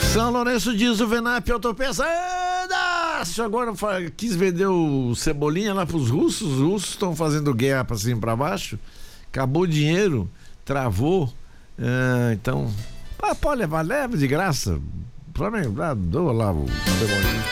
São Lourenço diz o Venap, eu tô pensando. Agora quis vender o Cebolinha lá pros russos. Os russos estão fazendo guerra pra cima e pra baixo. Acabou o dinheiro, travou. Então, pode levar, leva de graça. Dou lá o Cebolinha.